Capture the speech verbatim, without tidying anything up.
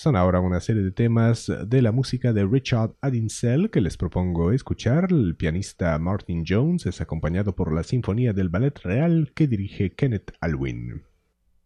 Son ahora una serie de temas de la música de Richard Adinsel que les propongo escuchar. El pianista Martin Jones es acompañado por la Sinfonía del Ballet Real que dirige Kenneth Alwin.